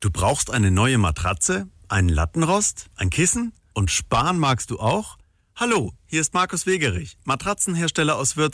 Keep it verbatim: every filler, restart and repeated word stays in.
Du brauchst eine neue Matratze, einen Lattenrost, ein Kissen und sparen magst du auch? Hallo, hier ist Markus Wegerich, Matratzenhersteller aus Würzburg.